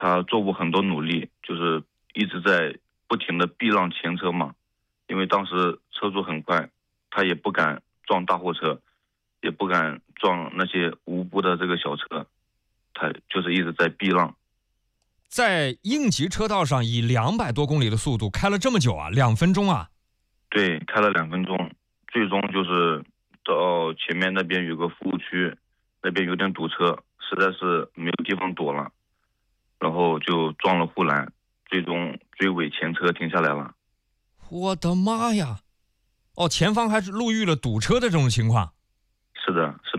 他做过很多努力，就是一直在不停的避让前车嘛，因为当时车速很快，他也不敢撞大货车，也不敢撞那些无辜的这个小车，他就是一直在避让。 在应急车道上以200多公里的速度开了这么久啊，2分钟啊！ 对，开了2分钟，最终就是到前面那边有个服务区，那边有点堵车，实在是没有地方躲了，然后就撞了护栏，最终追尾前车停下来了。 我的妈呀！哦，前方还是路遇了堵车的这种情况。 是的，是